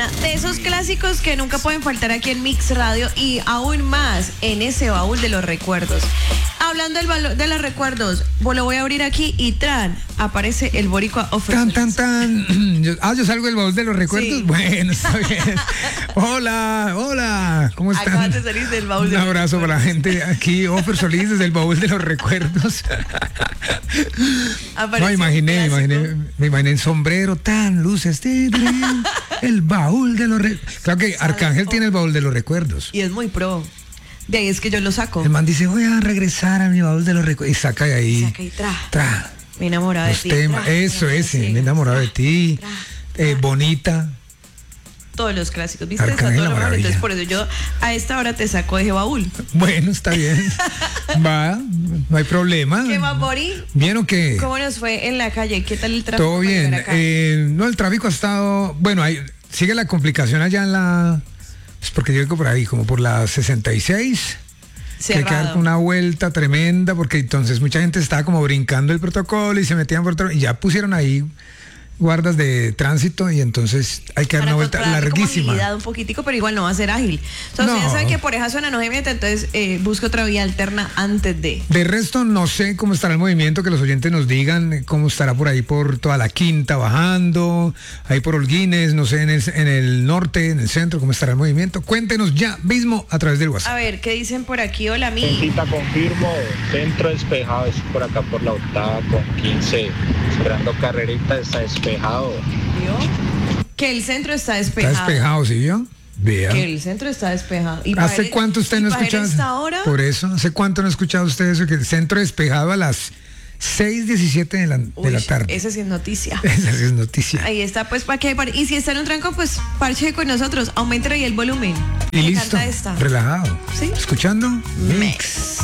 mañana, de esos clásicos que nunca pueden faltar aquí en Mix Radio y aún más en ese baúl de los recuerdos. Hablando de los recuerdos, lo voy a abrir aquí y aparece el boricua Tan, tan, tan. Yo salgo del baúl de los recuerdos. Sí. Bueno, está bien. Hola, ¿cómo están? Acabas de salir del baúl. Un abrazo para la gente aquí, Ofer Solís desde el baúl de los recuerdos. No, me imaginé el sombrero, luces, el baúl de los recuerdos. Claro que Arcángel tiene el baúl de los recuerdos. Y es muy pro. De ahí es que yo lo saco. El man dice, voy a regresar a mi baúl de los recuerdos. Y saca de ahí. Saca y tra. Me enamorado de ti. Me he enamorado de ti. Bonita. Todos los clásicos, ¿viste? Arcángel, la maravilla. Entonces por eso yo a esta hora te saco de ese baúl. Bueno, está bien. Va, no hay problema. ¿Qué más, Bori? ¿Bien o qué? ¿Cómo nos fue en la calle? ¿Qué tal el tráfico? Todo bien. No, el tráfico ha estado... Bueno, sigue la complicación allá en la... Es porque yo vengo por ahí, como por la 66. Que hay que dar una vuelta tremenda, porque entonces mucha gente estaba como brincando el protocolo y se metían por otro... Y ya pusieron ahí guardas de tránsito y entonces hay que dar una vuelta larguísima. Un poquitico, pero igual no va a ser ágil. Entonces ya saben que por esa zona no se mete, entonces busca otra vía alterna antes de. De resto no sé cómo estará el movimiento, que los oyentes nos digan cómo estará por ahí por toda la Quinta bajando, ahí por Holguines, no sé, en el norte, en el centro, cómo estará el movimiento. Cuéntenos ya mismo a través del WhatsApp. A ver, ¿qué dicen por aquí? Hola, Confirmo, centro despejado, es por acá por la octava con 15, esperando carrerita, está despejado. ¿Vio? Que el centro está despejado. Está despejado, ¿sí vio? Vea. Que el centro está despejado. ¿Hace cuánto usted no ha escuchado? ¿Esta hora? Por eso, ¿hace cuánto no ha escuchado usted eso? Que el centro despejado a las 6:17 de la tarde. Esa sí es noticia. Esa sí es noticia. Ahí está, pues, para que... Y si está en un tranco, pues, parche con nosotros. Aumente ahí el volumen. Y listo, relajado. ¿Sí? ¿Escuchando? Mix.